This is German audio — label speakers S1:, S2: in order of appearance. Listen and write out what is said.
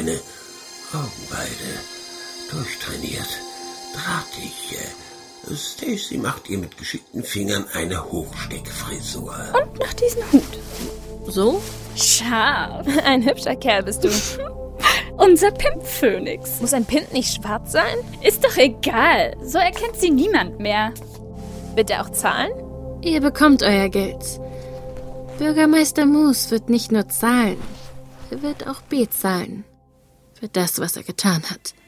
S1: Zähne, Augenweide, durchtrainiert, drahtig. Stacy macht ihr mit geschickten Fingern eine Hochsteckfrisur.
S2: Und noch diesen Hut.
S3: So?
S2: Scharf. Ein hübscher Kerl bist du. Unser Pimp-Phönix.
S3: Muss ein Pimp nicht schwarz sein?
S2: Ist doch egal. So erkennt sie niemand mehr.
S3: Wird er auch zahlen?
S4: Ihr bekommt euer Geld. Bürgermeister Moose wird nicht nur zahlen, er wird auch bezahlen. Für das, was er getan hat.